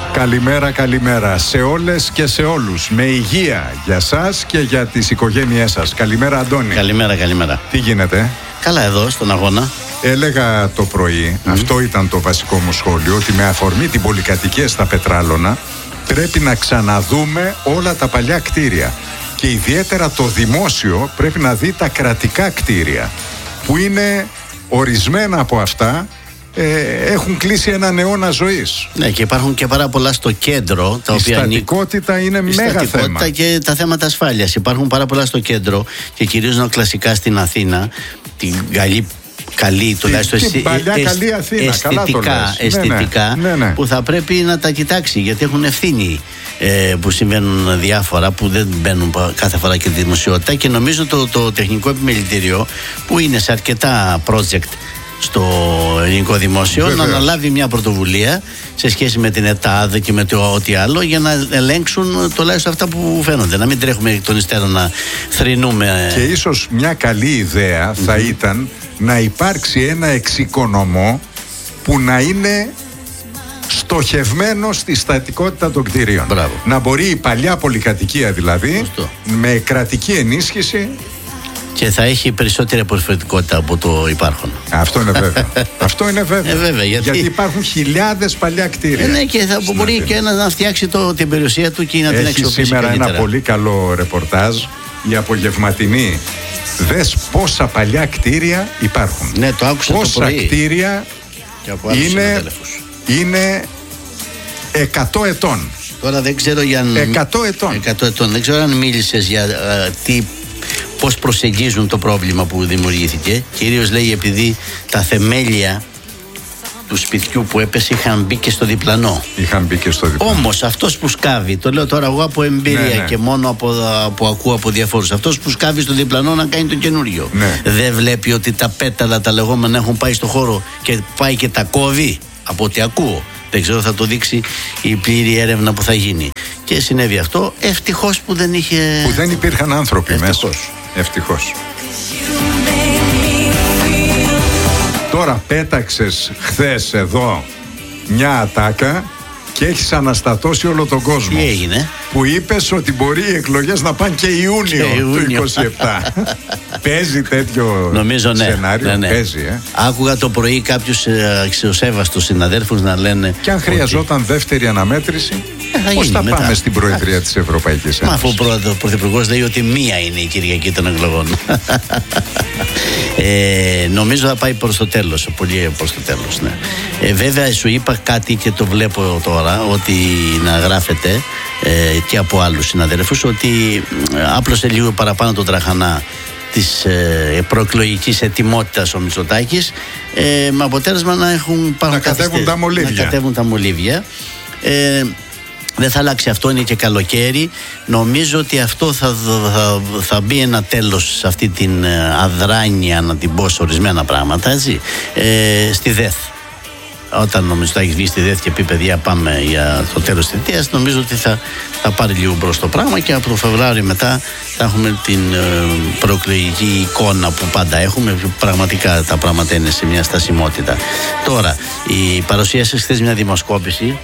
Καλημέρα, καλημέρα σε όλες και σε όλους. Με υγεία για σας και για τις οικογένειές σας. Καλημέρα, Αντώνη. Καλημέρα, καλημέρα. Τι γίνεται? Καλά εδώ στον αγώνα. Έλεγα το πρωί, αυτό ήταν το βασικό μου σχόλιο, ότι με αφορμή την πολυκατοικία στα Πετράλωνα πρέπει να ξαναδούμε όλα τα παλιά κτίρια. Και ιδιαίτερα το δημόσιο πρέπει να δει τα κρατικά κτίρια, που είναι ορισμένα από αυτά έχουν κλείσει έναν αιώνα ζωής. Ναι, και υπάρχουν και πάρα πολλά στο κέντρο. Τα η οποία στατικότητα είναι μέγα θέμα. Και τα θέματα ασφάλειας. Υπάρχουν πάρα πολλά στο κέντρο και κυρίως κλασικά στην Αθήνα. Την καλή, τουλάχιστον καλή Αθήνα, αισθητικά, ναι. Που θα πρέπει να τα κοιτάξει, γιατί έχουν ευθύνη που συμβαίνουν διάφορα που δεν μπαίνουν κάθε φορά και τη δημοσιότητα. Και νομίζω το τεχνικό επιμελητήριο, που είναι σε αρκετά project στο ελληνικό δημόσιο, να αναλάβει μια πρωτοβουλία σε σχέση με την ΕΤΑΔ και με το ό,τι άλλο, για να ελέγξουν τουλάχιστον αυτά που φαίνονται. Να μην τρέχουμε εκ των υστέρων να θρηνούμε. Και ίσως μια καλή ιδέα θα ήταν να υπάρξει ένα εξοικονομό που να είναι στοχευμένο στη στατικότητα των κτηρίων. Μπράβο. Να μπορεί η παλιά πολυκατοικία δηλαδή με κρατική ενίσχυση. Και θα έχει περισσότερη απορροφητικότητα από το υπάρχον. Αυτό είναι βέβαιο. Αυτό είναι βέβαιο. Βέβαια, γιατί υπάρχουν χιλιάδες παλιά κτίρια. Ναι, και θα μπορεί και ένας να φτιάξει την περιουσία του και να την αξιοποιήσει. Έχει σήμερα καλύτερα. ένα πολύ καλό ρεπορτάζ, η απογευματινή. Δες πόσα παλιά κτίρια υπάρχουν. Ναι, το άκουσα πόσα το πρωί. Κτίρια είναι 100 ετών. Τώρα δεν ξέρω για 100 ετών. 100 ετών. Δεν ξέρω αν μίλησες για πώς προσεγγίζουν το πρόβλημα που δημιουργήθηκε. Κυρίως λέει επειδή τα θεμέλια του σπιτιού που έπεσε είχαν μπει και στο διπλανό. Όμως αυτός που σκάβει, το λέω τώρα εγώ από εμπειρία και μόνο που ακούω από διαφόρους, αυτός που σκάβει στο διπλανό να κάνει το καινούριο. Δεν βλέπει ότι τα πέταλα τα λεγόμενα έχουν πάει στο χώρο και πάει και τα κόβει, από ό,τι ακούω. Δεν ξέρω, θα το δείξει η πλήρη έρευνα που θα γίνει. Και συνέβη αυτό, ευτυχώς που δεν υπήρχαν άνθρωποι μέσα. Ευτυχώς. Τώρα πέταξες χθες εδώ μια ατάκα και έχεις αναστατώσει όλο τον κόσμο. Τι έγινε? Που είπες ότι μπορεί οι εκλογές να πάνε και Ιούνιο του 27. Παίζει τέτοιο σενάριο? Ναι. Παίζει, Άκουγα το πρωί κάποιους αξιοσέβαστους συναδέλφους να λένε. Και αν χρειαζόταν δεύτερη αναμέτρηση, πώς θα πάμε στην Προεδρία της Ευρωπαϊκής Ένωσης? Μα αφού ο Πρωθυπουργός λέει ότι μία είναι η Κυριακή των εκλογών. Νομίζω θα πάει προς το τέλος, πολύ προς το τέλος, ναι. Βέβαια σου είπα κάτι και το βλέπω τώρα, ότι να γράφεται και από άλλους συναδέλφους, ότι άπλωσε λίγο παραπάνω τον τραχανά της προεκλογικής ετοιμότητας ο Μητσοτάκης, με αποτέλεσμα να κατέβουν τα μολύβια. Δεν θα αλλάξει αυτό, είναι και καλοκαίρι. Νομίζω ότι αυτό θα μπει ένα τέλος σε αυτή την αδράνεια, να την πω σε ορισμένα πράγματα, έτσι, στη ΔΕΘ. Όταν ο Μητσοτάκης βγει στη ΔΕΘ και πει παιδιά πάμε για το τέλος της θητείας, νομίζω ότι θα πάρει λίγο μπρος το πράγμα και από το Φεβρουάριο μετά θα έχουμε την προεκλογική εικόνα που πάντα έχουμε. Πραγματικά τα πράγματα είναι σε μια στασιμότητα. Τώρα, η παρουσίαση χθες μια δημοσκόπηση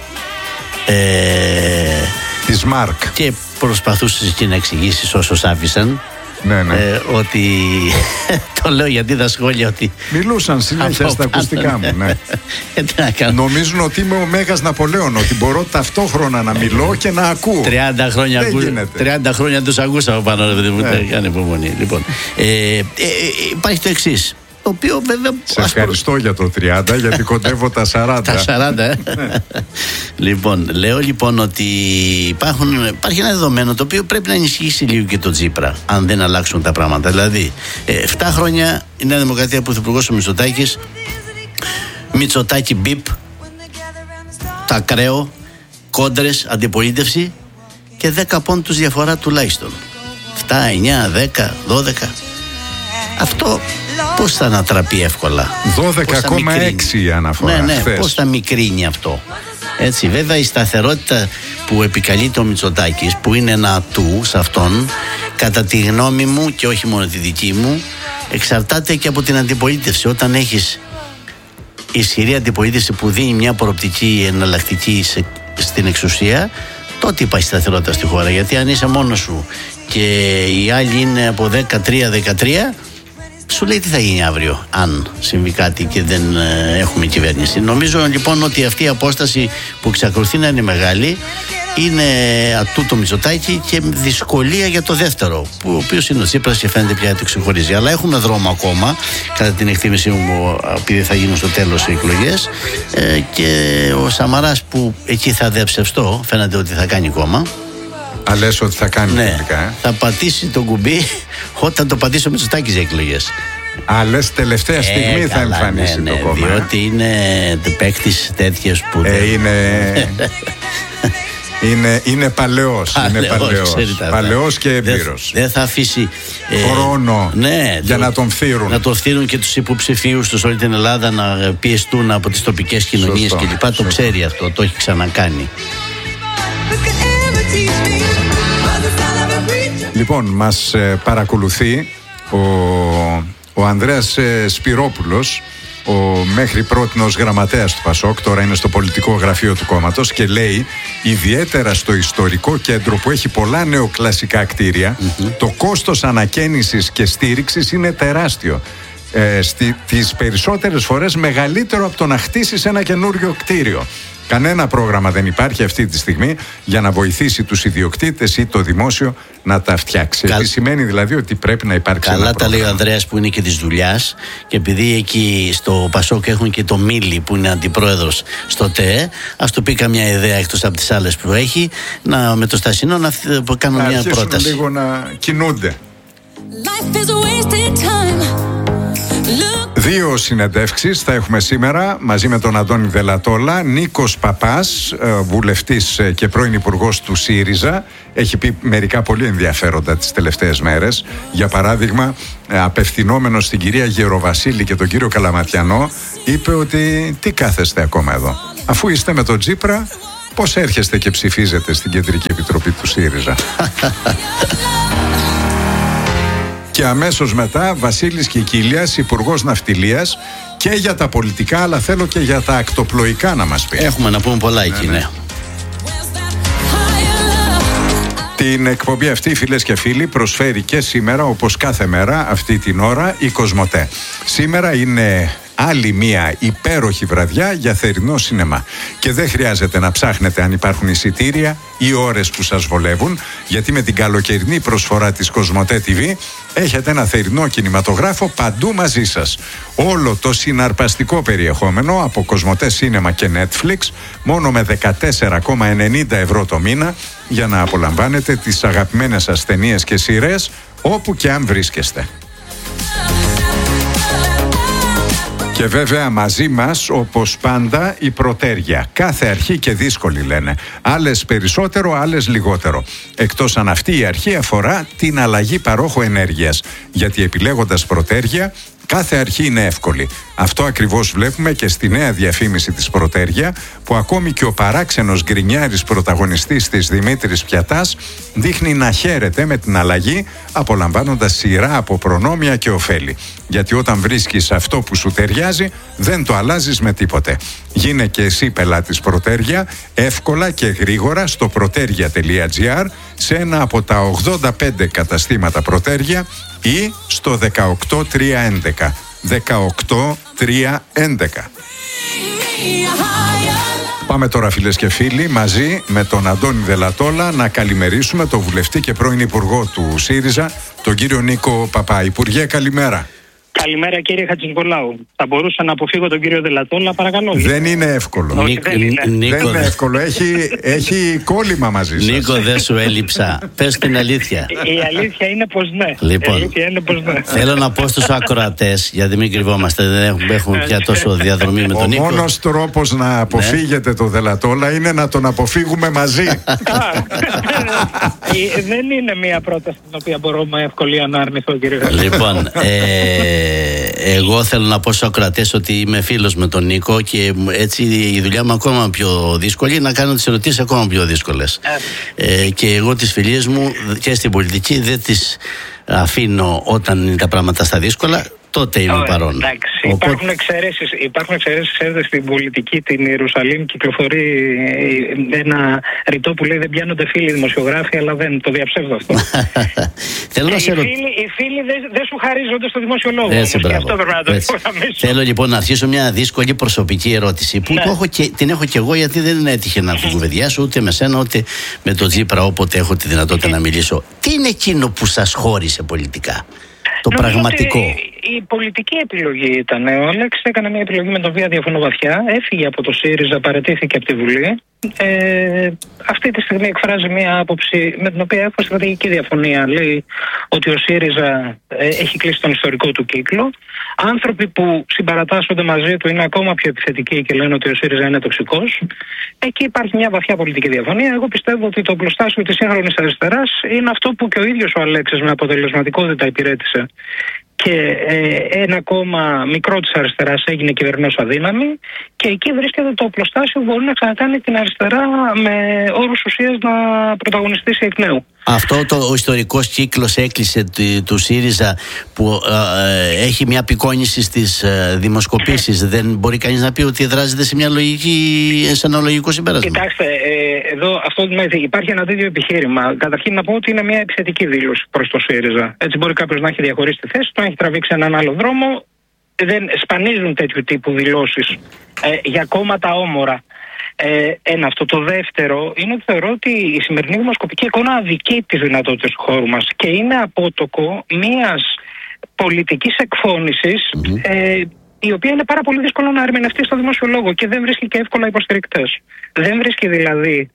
της ΜΑΡΚ και προσπαθούσες και να εξηγήσεις όσους άφησαν. Ότι το λέω γιατί τα σχόλια ότι μιλούσαν συνέχεια στα ακουστικά μου. Νομίζουν ότι είμαι ο Μέγας Ναπολέων, ότι μπορώ ταυτόχρονα να μιλώ και να ακούω. 30 χρόνια τους ακούσαμε πάνω. Κάνε υπομονή. Λοιπόν, υπάρχει το εξής, το οποίο βέβαια. Σε ευχαριστώ για το 30, γιατί κοντεύω τα 40. Τα 40, Λοιπόν, λέω λοιπόν ότι υπάρχει ένα δεδομένο το οποίο πρέπει να ενισχύσει λίγο και το Τσίπρα, αν δεν αλλάξουν τα πράγματα. Δηλαδή, 7 χρόνια η Νέα Δημοκρατία, πρωθυπουργός ο Μητσοτάκης, Μητσοτάκη μπιπ, τα ακραίο, κόντρες, αντιπολίτευση και 10 πόντους διαφορά τουλάχιστον. 7, 9, 10, 12. Αυτό πώς θα ανατραπεί εύκολα? 12,6 η αναφορά. Ναι, πώς θα μικρύνει αυτό? Έτσι, βέβαια η σταθερότητα που επικαλείται ο Μητσοτάκης, που είναι ένα ατού σε αυτόν, κατά τη γνώμη μου και όχι μόνο τη δική μου, εξαρτάται και από την αντιπολίτευση. Όταν έχεις ισχυρή αντιπολίτευση που δίνει μια προοπτική εναλλακτική σε στην εξουσία, τότε υπάρχει σταθερότητα στη χώρα. Γιατί αν είσαι μόνος σου και οι άλλοι είναι από 13, σου λέει τι θα γίνει αύριο αν συμβεί κάτι και δεν έχουμε κυβέρνηση. Νομίζω λοιπόν ότι αυτή η απόσταση που εξακολουθεί να είναι μεγάλη είναι ατού το Μητσοτάκη και δυσκολία για το δεύτερο, που ο οποίος είναι ο Τσίπρας και φαίνεται πια το ξεχωρίζει. Αλλά έχουμε δρόμο ακόμα, κατά την εκτίμησή μου, επειδή θα γίνουν στο τέλος οι εκλογές, και ο Σαμαράς που εκεί θα δεψευστώ, φαίνεται ότι θα κάνει κόμμα. Λες ότι θα κάνει τελικά, θα πατήσει το κουμπί όταν το πατήσει ο Μητσοτάκης για εκλογές. Λες τελευταία στιγμή θα εμφανίσει το κόμμα. Διότι είναι παίκτης τέτοιες που είναι παλαιός. Παλαιός και εμπειρος. Δεν θα αφήσει χρόνο για να τον φθείρουν. Να τον φθείρουν και τους υποψηφίους τους όλη την Ελλάδα να πιεστούν από τις τοπικές κοινωνίες κλπ. Το ξέρει αυτό, το έχει ξανακάνει. Λοιπόν, μας παρακολουθεί ο Ανδρέας Σπυρόπουλος, ο μέχρι πρότινος γραμματέας του ΠΑΣΟΚ, τώρα είναι στο πολιτικό γραφείο του κόμματος, και λέει ιδιαίτερα στο ιστορικό κέντρο που έχει πολλά νεοκλασικά κτίρια, το κόστος ανακαίνησης και στήριξης είναι τεράστιο. Τις περισσότερες φορές μεγαλύτερο από το να χτίσεις ένα καινούριο κτίριο. Κανένα πρόγραμμα δεν υπάρχει αυτή τη στιγμή για να βοηθήσει τους ιδιοκτήτες ή το δημόσιο να τα φτιάξει. Σημαίνει δηλαδή ότι πρέπει να υπάρξει ένα πρόγραμμα. Καλά τα λέει ο Ανδρέας που είναι και της δουλειάς, και επειδή εκεί στο ΠΑΣΟΚ έχουν και το Μίλη που είναι αντιπρόεδρος στο ΤΕΕ, ας του πει καμιά ιδέα εκτός από τις άλλες που έχει, με το Στασινό να κάνω μια πρόταση. Λίγο να κινούνται. Δύο συνεντεύξεις θα έχουμε σήμερα μαζί με τον Αντώνη Δελατόλα. Νίκος Παπάς, βουλευτής και πρώην υπουργός του ΣΥΡΙΖΑ, έχει πει μερικά πολύ ενδιαφέροντα τις τελευταίες μέρες. Για παράδειγμα, απευθυνόμενος στην κυρία Γεροβασίλη και τον κύριο Καλαματιανό, είπε ότι τι κάθεστε ακόμα εδώ? Αφού είστε με τον Τσίπρα, πώς έρχεστε και ψηφίζετε στην Κεντρική Επιτροπή του ΣΥΡΙΖΑ? Και αμέσως μετά Βασίλης Κικίλιας, υπουργός ναυτιλίας, και για τα πολιτικά, αλλά θέλω και για τα ακτοπλοϊκά να μας πει. Έχουμε να πούμε πολλά εκεί, ναι. Την εκπομπή αυτή, φίλες και φίλοι, προσφέρει και σήμερα, όπως κάθε μέρα αυτή την ώρα, η Κοσμοτέ. Σήμερα είναι άλλη μία υπέροχη βραδιά για θερινό σινεμά. Και δεν χρειάζεται να ψάχνετε αν υπάρχουν εισιτήρια ή ώρες που σας βολεύουν, γιατί με την καλοκαιρινή προσφορά της Κοσμοτέ TV έχετε ένα θερινό κινηματογράφο παντού μαζί σας. Όλο το συναρπαστικό περιεχόμενο από Κοσμοτέ Σίνεμα και Netflix, μόνο με 14,90 ευρώ το μήνα, για να απολαμβάνετε τις αγαπημένες σας ταινίες και σειρές όπου και αν βρίσκεστε. Και βέβαια μαζί μας, όπως πάντα, η Πρωτέρια. Κάθε αρχή και δύσκολη, λένε. Άλλες περισσότερο, άλλες λιγότερο. Εκτός αν αυτή η αρχή αφορά την αλλαγή παρόχου ενέργειας. Γιατί επιλέγοντας Πρωτέρια, κάθε αρχή είναι εύκολη. Αυτό ακριβώς βλέπουμε και στη νέα διαφήμιση της Πρωτέρια, που ακόμη και ο παράξενος γκρινιάρης πρωταγωνιστής της, Δημήτρης Πιατάς, δείχνει να χαίρεται με την αλλαγή, απολαμβάνοντας σειρά από προνόμια και ωφέλη. Γιατί όταν βρίσκεις αυτό που σου ταιριάζει, δεν το αλλάζεις με τίποτε. Γίνε και εσύ πελάτης Πρωτέρια, εύκολα και γρήγορα στο proteria.gr, σε ένα από τα 85 καταστήματα Πρωτέρια ή στο 18311. 18311. Πάμε τώρα, φίλες και φίλοι, μαζί με τον Αντώνη Δελατόλα να καλημερίσουμε τον βουλευτή και πρώην υπουργό του ΣΥΡΙΖΑ, τον κύριο Νίκο Παπά. Υπουργέ, καλημέρα. Καλημέρα, κύριε Χατζηνικολάου. Θα μπορούσα να αποφύγω τον κύριο Δελατόλα, παρακαλώ? Δεν είναι εύκολο. Όχι, δεν είναι εύκολο. Έχει κόλλημα μαζί σας. Νίκο, δεν σου έλειψα. Πες την αλήθεια. Η αλήθεια είναι πως ναι. Λοιπόν, θέλω να πω στους ακροατές, γιατί μην κρυβόμαστε, δεν έχουμε πια τόσο διαδρομή με τον Νίκο. Ο μόνος τρόπος να αποφύγετε το Δελατόλα είναι να τον αποφύγουμε μαζί. Δεν είναι μια πρόταση την οποία μπορώ με ευκολία να αρνηθώ, κύριε Χατζηνικολάου. Λοιπόν, εγώ θέλω να πω στους ακροατές ότι είμαι φίλος με τον Νίκο και έτσι η δουλειά μου ακόμα πιο δύσκολη, να κάνω τις ερωτήσεις ακόμα πιο δύσκολες. Και εγώ τις φιλίες μου και στην πολιτική δεν τις αφήνω όταν είναι τα πράγματα στα δύσκολα. τότε είμαι παρόν. Εντάξει, υπάρχουν εξαιρέσεις, ξέρετε, στην πολιτική την Ιερουσαλήμ κυκλοφορεί ένα ρητό που λέει δεν πιάνονται φίλοι δημοσιογράφοι, αλλά δεν το διαψεύδω αυτό. Οι φίλοι δεν σου χαρίζονται στο δημόσιο λόγο. Και αυτό πρέπει να το υπογραμμίσω. Θέλω λοιπόν να αρχίσω μια δύσκολη προσωπική ερώτηση που την έχω και εγώ, γιατί δεν έτυχε να την κουβεντιάσω ούτε με σένα ούτε με τον Τσίπρα όποτε έχω τη δυνατότητα να μιλήσω. Τι είναι εκείνο που σας χώρισε πολιτικά? Το πραγματικό. Η πολιτική επιλογή ήταν. Ο Αλέξης έκανε μια επιλογή με τον Βία διαφωνώ βαθιά. Έφυγε από το ΣΥΡΙΖΑ, παραιτήθηκε από τη Βουλή. Αυτή τη στιγμή εκφράζει μια άποψη με την οποία έχω στρατηγική διαφωνία. Λέει ότι ο ΣΥΡΙΖΑ έχει κλείσει τον ιστορικό του κύκλο. Άνθρωποι που συμπαρατάσσονται μαζί του είναι ακόμα πιο επιθετικοί και λένε ότι ο ΣΥΡΙΖΑ είναι τοξικός. Εκεί υπάρχει μια βαθιά πολιτική διαφωνία. Εγώ πιστεύω ότι το πλωστάσιο της σύγχρονης αριστεράς είναι αυτό που και ο ίδιος ο Αλέξης με αποτελεσματικότητα υπηρέτησε. Και ένα κόμμα μικρό της αριστεράς έγινε κυβερνός αδύναμη, και εκεί βρίσκεται το οπλοστάσιο που μπορεί να ξανακάνει την αριστερά με όρους ουσίας να πρωταγωνιστήσει εκ νέου. Αυτό ο ιστορικός κύκλος έκλεισε του ΣΥΡΙΖΑ που έχει μια απεικόνηση στις δημοσκοπήσεις. Δεν μπορεί κανείς να πει ότι δράζεται σε ένα λογικό συμπέρασμα? Κοιτάξτε, εδώ αυτό υπάρχει ένα τέτοιο επιχείρημα. Καταρχήν να πω ότι είναι μια επιθετική δήλωση προς το ΣΥΡΙΖΑ. Έτσι μπορεί κάποιος να έχει διαχωρίσει τη θέση του, να έχει τραβήξει έναν άλλο δρόμο. Δεν σπανίζουν τέτοιου τύπου δηλώσεις για κόμματα όμορα. Ένα αυτό. Το δεύτερο είναι ότι θεωρώ ότι η σημερινή δημοσκοπική εικόνα αδικεί τις δυνατότητες του χώρου μας και είναι απότοκο μιας πολιτικής εκφώνησης η οποία είναι πάρα πολύ δύσκολο να ερμηνευτεί στο δημόσιο λόγο και δεν βρίσκει και εύκολα υποστηρικτές. Δεν βρίσκει δηλαδή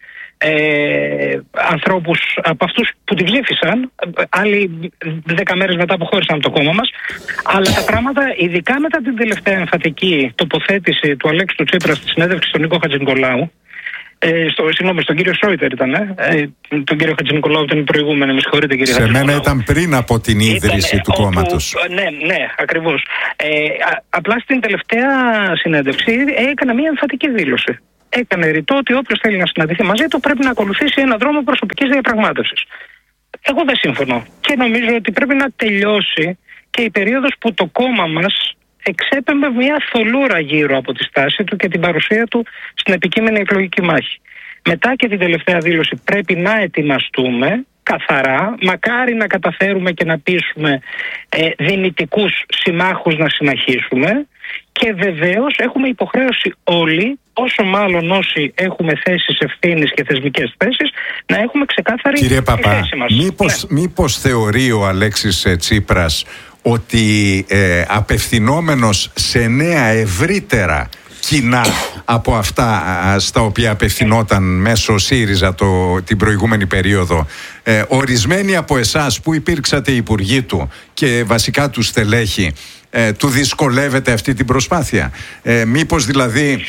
ανθρώπους από αυτούς που την ψήφισαν, άλλοι 10 μέρες μετά αποχώρησαν από το κόμμα μας, αλλά τα πράγματα, ειδικά μετά την τελευταία εμφατική τοποθέτηση του Αλέξη του Τσίπρα στη συνέντευξη στον Νίκο Χατζηνικολάου, στον κύριο Σόιτερ ήταν, τον κύριο Χατζηνικολάου ήταν προηγούμενο, με συγχωρείτε κύριε Χατζηνικολάου. Σε μένα ήταν πριν από την ίδρυση του κόμματος. Ναι, ακριβώς. Απλά στην τελευταία συνέντευξη έκανε μια εμφατική δήλωση. Έκανε ρητό ότι όποιος θέλει να συναντηθεί μαζί του πρέπει να ακολουθήσει έναν δρόμο προσωπικής διαπραγμάτευσης. Εγώ δεν συμφωνώ. Και νομίζω ότι πρέπει να τελειώσει και η περίοδος που το κόμμα μας εξέπεμπε μια θολούρα γύρω από τη στάση του και την παρουσία του στην επικείμενη εκλογική μάχη. Μετά και την τελευταία δήλωση πρέπει να ετοιμαστούμε καθαρά, μακάρι να καταφέρουμε και να πείσουμε δυνητικούς συμμάχους να συνεχίσουμε, και βεβαίως έχουμε υποχρέωση όλοι, όσο μάλλον όσοι έχουμε θέσεις ευθύνης και θεσμικές θέσεις, να έχουμε ξεκάθαρη θέση μας. Κύριε Παπά, μήπως θεωρεί ο Αλέξης Τσίπρας ότι απευθυνόμενος σε νέα ευρύτερα κοινά από αυτά στα οποία απευθυνόταν μέσω ΣΥΡΙΖΑ την προηγούμενη περίοδο, ορισμένοι από εσάς που υπήρξατε υπουργοί του και βασικά του στελέχη, του δυσκολεύεται αυτή την προσπάθεια? Μήπως δηλαδή,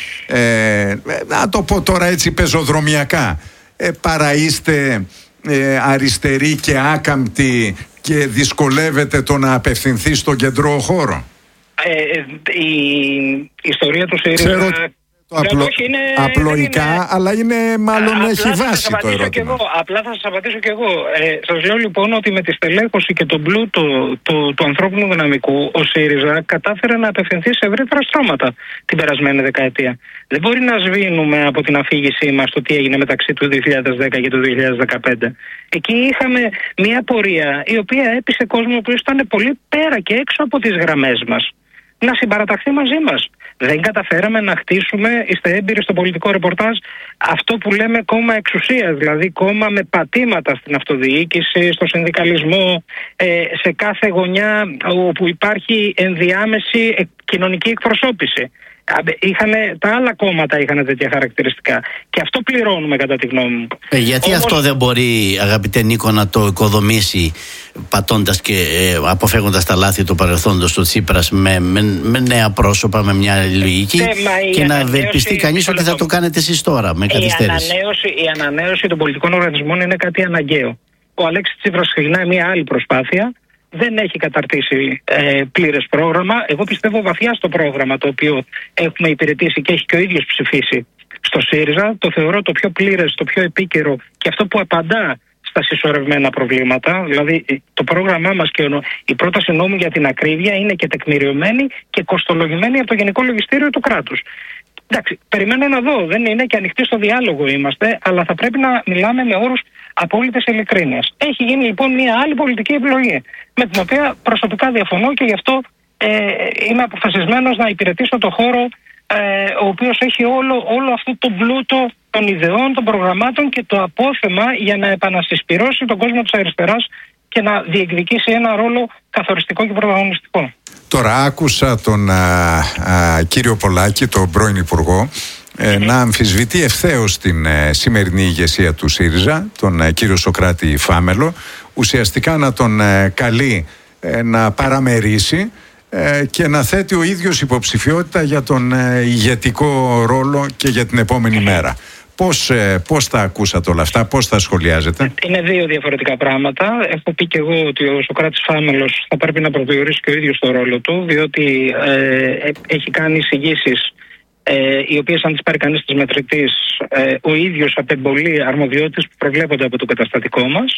να το πω τώρα έτσι πεζοδρομιακά, παρά είστε αριστεροί και άκαμπτοι και δυσκολεύεται το να απευθυνθεί στον κεντρό χώρο? Η ιστορία του ΣΥΡΙΖΑ απλοϊκά, αλλά είναι μάλλον έχει βάση το ερώτημα. Απλά θα σας απαντήσω κι εγώ. Σας λέω λοιπόν ότι με τη στελέχωση και τον πλούτο του ανθρώπινου δυναμικού ο ΣΥΡΙΖΑ κατάφερε να απευθυνθεί σε ευρύτερα στρώματα την περασμένη δεκαετία. Δεν μπορεί να σβήνουμε από την αφήγησή μας το τι έγινε μεταξύ του 2010 και του 2015. Εκεί είχαμε μια πορεία η οποία έπεισε κόσμο που ήταν πολύ πέρα και έξω από τις γραμμές μας να συμπαραταχθεί μαζί μας. Δεν καταφέραμε να χτίσουμε, είστε έμπειροι στο πολιτικό ρεπορτάζ, αυτό που λέμε κόμμα εξουσίας, δηλαδή κόμμα με πατήματα στην αυτοδιοίκηση, στο συνδικαλισμό, σε κάθε γωνιά όπου υπάρχει ενδιάμεση κοινωνική εκπροσώπηση. Τα άλλα κόμματα είχαν τέτοια χαρακτηριστικά. Και αυτό πληρώνουμε κατά τη γνώμη μου. Γιατί όμως αυτό δεν μπορεί, αγαπητέ Νίκο, να το οικοδομήσει πατώντας και αποφεύγοντας τα λάθη του παρελθόντος του Τσίπρας με νέα πρόσωπα, με μια λογική, και να ευελπιστεί κανείς ότι θα το κάνετε εσείς τώρα με καθυστέρηση? Η ανανέωση των πολιτικών οργανισμών είναι κάτι αναγκαίο. Ο Αλέξης Τσίπρας ξεκινάει μια άλλη προσπάθεια. Δεν έχει καταρτήσει πλήρες πρόγραμμα. Εγώ πιστεύω βαθιά στο πρόγραμμα το οποίο έχουμε υπηρετήσει και έχει και ο ίδιος ψηφίσει στο ΣΥΡΙΖΑ. Το θεωρώ το πιο πλήρες, το πιο επίκαιρο και αυτό που απαντά στα συσσωρευμένα προβλήματα. Δηλαδή, το πρόγραμμά μας και η πρόταση νόμου για την ακρίβεια είναι και τεκμηριωμένη και κοστολογημένη από το Γενικό Λογιστήριο του κράτους. Εντάξει, περιμένω να δω. Δεν είναι και ανοιχτοί στο διάλογο είμαστε, αλλά θα πρέπει να μιλάμε με όρους απόλυτης ειλικρίνειας. Έχει γίνει λοιπόν μια άλλη πολιτική επιλογή, με την οποία προσωπικά διαφωνώ και γι' αυτό είμαι αποφασισμένος να υπηρετήσω το χώρο ο οποίος έχει όλο αυτό το πλούτο των ιδεών, των προγραμμάτων και το απόθεμα για να επανασυσπυρώσει τον κόσμο της αριστεράς και να διεκδικήσει ένα ρόλο καθοριστικό και πρωταγωνιστικό. Τώρα άκουσα τον κύριο Πολάκη, τον πρώην Υπουργό, να αμφισβητεί ευθέως την σημερινή ηγεσία του ΣΥΡΙΖΑ, τον κύριο Σωκράτη Φάμελο, ουσιαστικά να τον καλεί να παραμερίσει και να θέτει ο ίδιος υποψηφιότητα για τον ηγετικό ρόλο και για την επόμενη μέρα. Πώς τα ακούσατε όλα αυτά, πώς τα σχολιάζετε? Είναι δύο διαφορετικά πράγματα. Έχω πει και εγώ ότι ο Σωκράτης Φάμελος θα πρέπει να προσδιορίσει και ο ίδιος το ρόλο του, διότι έχει κάνει εισηγήσεις οι οποίες, αν τις πάρει κανείς της μετρητής, ο ίδιος απεμπολεί αρμοδιότητες που προβλέπονται από το καταστατικό μας.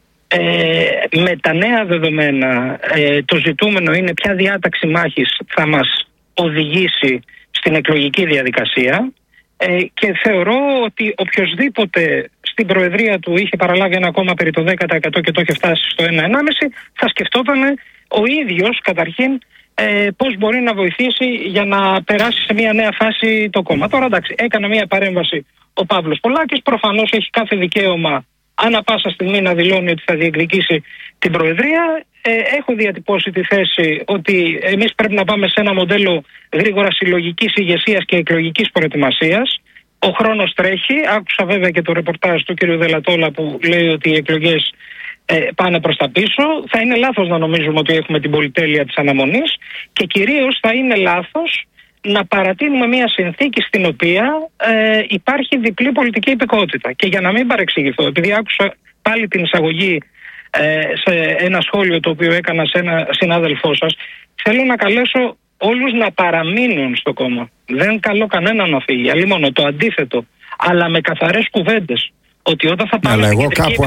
Με τα νέα δεδομένα, το ζητούμενο είναι ποια διάταξη μάχης θα μας οδηγήσει στην εκλογική διαδικασία. Και θεωρώ ότι οποιοσδήποτε στην Προεδρία του είχε παραλάβει ένα κόμμα περί το 10% και το είχε φτάσει στο 1,5, θα σκεφτόταν ο ίδιος καταρχήν πώς μπορεί να βοηθήσει για να περάσει σε μια νέα φάση το κόμμα. Τώρα εντάξει, έκανε μια παρέμβαση ο Παύλος Πολάκης, προφανώς έχει κάθε δικαίωμα ανά πάσα στιγμή να δηλώνει ότι θα διεκδικήσει την Προεδρία. Έχω διατυπώσει τη θέση ότι εμείς πρέπει να πάμε σε ένα μοντέλο γρήγορα συλλογικής ηγεσίας και εκλογικής προετοιμασίας. Ο χρόνος τρέχει. Άκουσα βέβαια και το ρεπορτάζ του κ. Δελατόλα που λέει ότι οι εκλογές πάνε προς τα πίσω. Θα είναι λάθος να νομίζουμε ότι έχουμε την πολυτέλεια της αναμονής και κυρίως θα είναι λάθος να παρατείνουμε μια συνθήκη στην οποία υπάρχει διπλή πολιτική υπηκότητα. Και για να μην παρεξηγηθώ, επειδή άκουσα πάλι την εισαγωγή σε ένα σχόλιο το οποίο έκανα σε ένα συνάδελφό σας, θέλω να καλέσω όλους να παραμείνουν στο κόμμα. Δεν καλώ κανέναν να φύγει, αλλήμον το αντίθετο, αλλά με καθαρές κουβέντες. Ότι όταν θα πάμε στην κεντρική